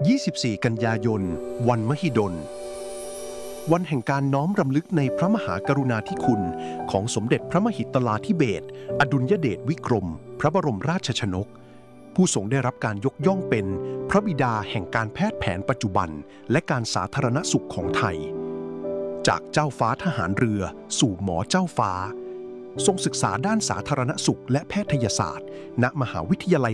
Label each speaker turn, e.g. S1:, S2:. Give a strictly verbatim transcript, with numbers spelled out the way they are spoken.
S1: ยี่สิบสี่ กันยายน วันมหิดล วันแห่งการน้อมรำลึกในพระมหากรุณาธิคุณของสมเด็จพระมหิตลาธิเบศรอดุลยเดชวิกรม พระบรมราชชนก ผู้ทรงได้รับการยกย่องเป็นพระบิดาแห่งการแพทย์แผนปัจจุบันและการสาธารณสุขของไทย จากเจ้าฟ้าทหารเรือสู่หมอเจ้าฟ้า ทรงศึกษาด้านสาธารณสุขและแพทยศาสตร์ณมหาวิทยาลัย